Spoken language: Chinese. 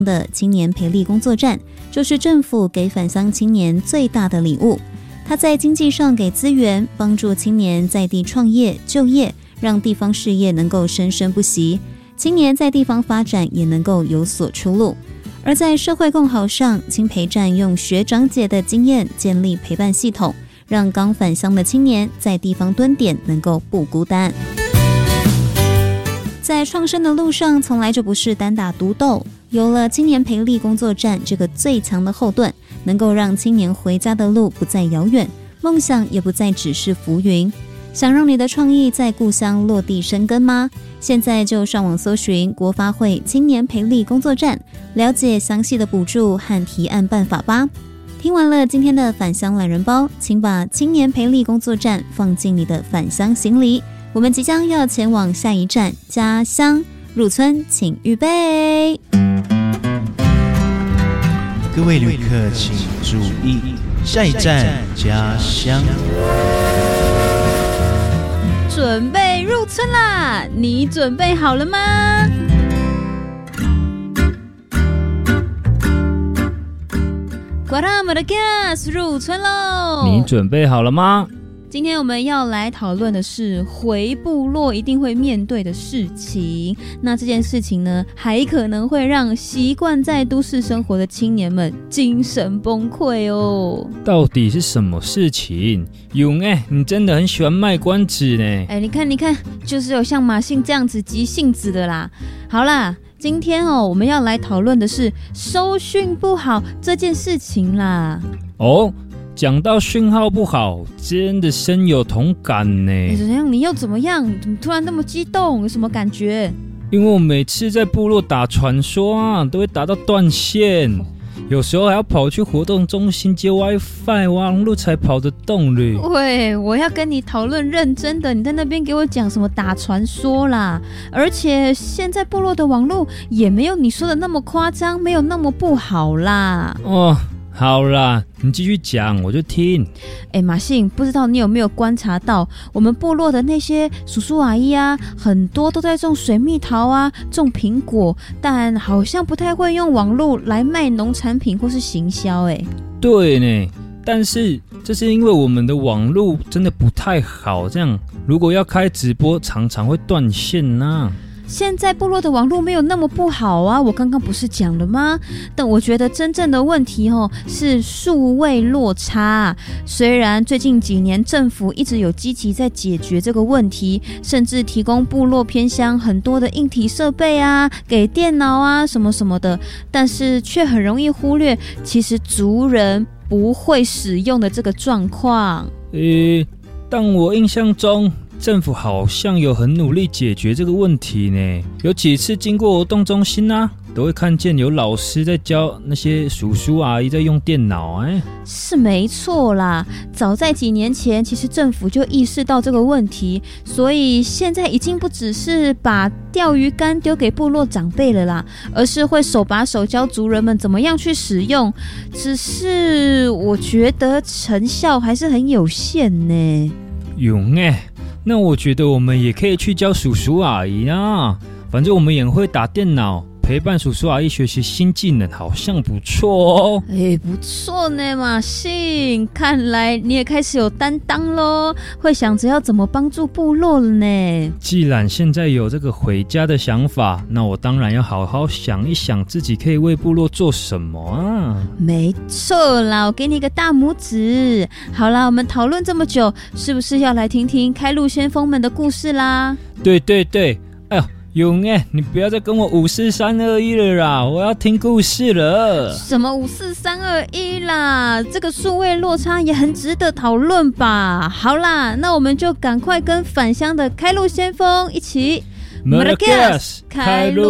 的青年培力工作站，就是政府给返乡青年最大的礼物。它在经济上给资源，帮助青年在地创业就业，让地方事业能够生生不息，青年在地方发展也能够有所出路。而在社会共好上，青培站用学长姐的经验建立陪伴系统，让刚返乡的青年在地方蹲点能够不孤单。在创生的路上，从来就不是单打独斗，有了青年培力工作站这个最强的后盾，能够让青年回家的路不再遥远，梦想也不再只是浮云。想让你的创意在故乡落地生根吗？现在就上网搜寻国发会青年培力工作站，了解详细的补助和提案办法吧。听完了今天的返乡懒人包，请把青年培力工作站放进你的返乡行李，我们即将要前往下一站家乡，入村请预备。 各位旅客请注意，下一站家乡。 准备入村啦，你准备好了吗？Guaramaracas 入村喽！ 你准备好了吗？ 今天我们要来讨论的是回部落一定会面对的事情。那这件事情呢，还可能会让习惯在都市生活的青年们精神崩溃哦。 到底是什么事情？勇你真的很喜欢卖关子呢。 你看，就是有像马信这样子急性子的啦。好啦，今天我们要来讨论的是收讯不好这件事情啦。 讲到讯号不好，真的深有同感呢。 你又怎么样？怎么突然那么激动？有什么感觉？ 因为我每次在部落打传说都会打到断线，有时候还要跑去活动中心接 WiFi 网路才跑得动嘞。 喂，我要跟你讨论认真的，你在那边给我讲什么打传说啦？而且现在部落的网路也没有你说的那么夸张，没有那么不好啦。 好啦，你继续讲，我就听。 马信，不知道你有没有观察到，我们部落的那些叔叔阿姨很多都在种水蜜桃种苹果，但好像不太会用网络来卖农产品或是行销。 对呢，但是这是因为我们的网络真的不太好，这样如果要开直播，常常会断线现在部落的网络没有那么不好我刚刚不是讲了吗？但我觉得真正的问题是数位落差。虽然最近几年政府一直有积极在解决这个问题，甚至提供部落偏乡很多的硬体设备给电脑什么什么的，但是却很容易忽略其实族人不会使用的这个状况。 但我印象中政府好像有很努力解决这个问题呢。有几次经过活动中心都会看见有老师在教那些叔叔阿姨在用电脑。 是没错啦，早在几年前其实政府就意识到这个问题，所以现在已经不只是把钓鱼竿丢给部落长辈了啦，而是会手把手教族人们怎么样去使用。只是我觉得成效还是很有限呢。 那我觉得我们也可以去教叔叔阿姨反正我们也会打电脑，陪伴叔叔阿姨学习新技能，好像不错不错呢，马信，看来你也开始有担当咯，会想着要怎么帮助部落了呢。 既然现在有这个回家的想法，那我当然要好好想一想自己可以为部落做什么没错啦，我给你一个大拇指。好啦，我们讨论这么久，是不是要来听听开路先锋们的故事啦？ 对，勇你不要再跟我54321了啦，我要听故事了。 什么54321啦？这个数位落差也很值得讨论吧。好啦，那我们就赶快跟返乡的开路先锋一起 Maracas 开路